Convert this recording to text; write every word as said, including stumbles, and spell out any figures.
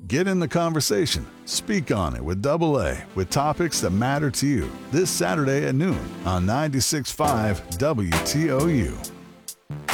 Get in the conversation. Speak on it with Double A with topics that matter to you. This Saturday at noon on ninety-six point five W T O U.